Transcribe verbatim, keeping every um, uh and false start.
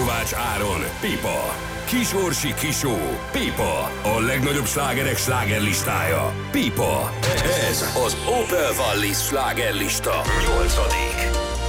Kovács Áron, Pipa. Kisorsi Kisó, Pipa. A legnagyobb slágerek slágerlistája. Pipa. Ez az Opel Wallis slágerlista. Nyolcadik.